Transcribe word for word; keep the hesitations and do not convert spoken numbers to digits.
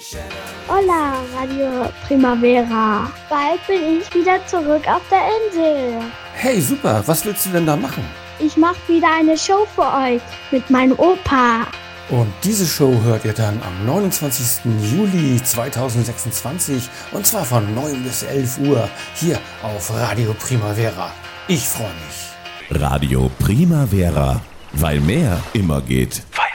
Hola, Radio Primavera. Bald bin ich wieder zurück auf der Insel. Hey, super. Was willst du denn da machen? Ich mache wieder eine Show für euch mit meinem Opa. Und diese Show hört ihr dann am neunundzwanzigsten Juli zweitausendsechsundzwanzig und zwar von neun bis elf Uhr hier auf Radio Primavera. Ich freue mich. Radio Primavera, weil mehr immer geht.